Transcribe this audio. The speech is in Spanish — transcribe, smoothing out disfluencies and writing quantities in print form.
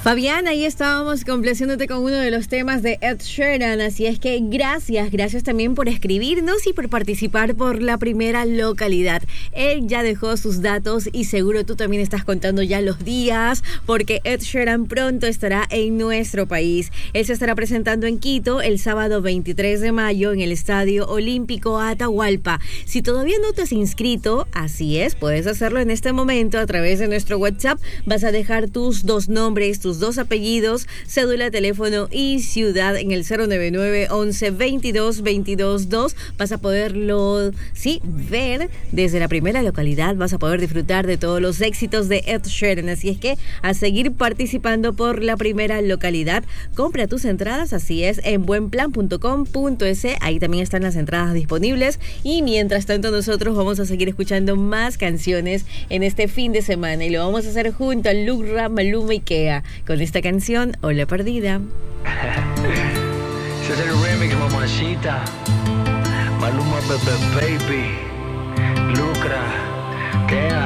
Fabián, ahí estábamos complaciéndote con uno de los temas de Ed Sheeran, así es que gracias también por escribirnos y por participar por la primera localidad. Él ya dejó sus datos y seguro tú también estás contando ya los días, porque Ed Sheeran pronto estará en nuestro país. Él se estará presentando en Quito el sábado 23 de mayo en el Estadio Olímpico Atahualpa. Si todavía no te has inscrito, así es, puedes hacerlo en este momento a través de nuestro WhatsApp. Vas a dejar tus dos nombres, tus dos apellidos, cédula, teléfono y ciudad en el 099 11 22 22 2. Vas a poderlo, ver desde la primera localidad. Vas a poder disfrutar de todos los éxitos de Ed Sheeran. Así es que a seguir participando por la primera localidad. Compra tus entradas, así es, en buenplan.com.es. Ahí también están las entradas disponibles. Y mientras tanto nosotros vamos a seguir escuchando más canciones en este fin de semana. Y lo vamos a hacer junto a Lucra, Maluma y Kea con esta canción, Hola Perdida. Ese es el remix, mamacita. Maluma, Baby, Lucra, Kea.